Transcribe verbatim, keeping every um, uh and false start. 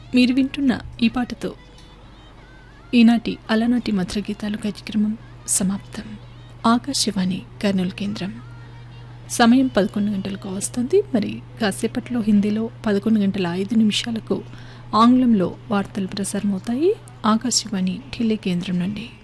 మీరు వింటున్న ఈ పాటతో ఈనాటి అలనాటి మధుర గీతాలు కార్యక్రమం సమాప్తం. ఆకాశవాణి కర్నూలు కేంద్రం. సమయం పదకొండు గంటలకు వస్తుంది. మరి కాసేపట్లో హిందీలో పదకొండు గంటల ఐదు నిమిషాలకు ఆంగ్లంలో వార్తలు ప్రసారమవుతాయి. ఆకాశవాణి ఢిల్లీ కేంద్రం నుండి.